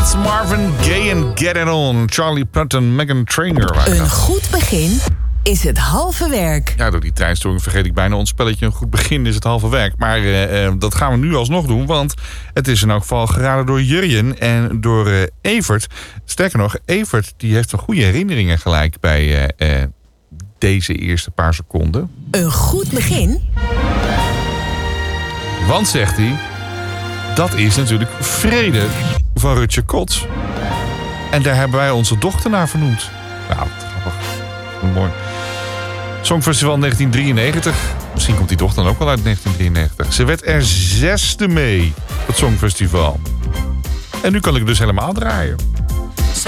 is Marvin Gaye en Get It On. Charlie Puth en Meghan Trainor. Een goed begin is het halve werk. Ja, door die tijdstoring vergeet ik bijna ons spelletje. Een goed begin is het halve werk. Maar dat gaan we nu alsnog doen. Want het is in elk geval geraden door Jurjen en door Evert. Sterker nog, Evert die heeft een goede herinneringen gelijk bij deze eerste paar seconden. Een goed begin? Want, zegt hij, dat is natuurlijk Vrede van Rutje Kots. En daar hebben wij onze dochter naar vernoemd. Nou, grappig. Mooi. Songfestival 1993. Misschien komt die dochter dan ook wel uit 1993. Ze werd er 6e mee, het Songfestival. En nu kan ik dus helemaal draaien.